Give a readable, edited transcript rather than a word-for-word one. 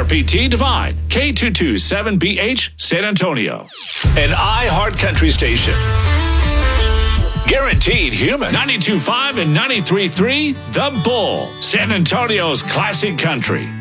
KRPT Divine, K227BH San Antonio. An iHeart Country station. Guaranteed human. 92.5 and 93.3 The Bull, San Antonio's classic country.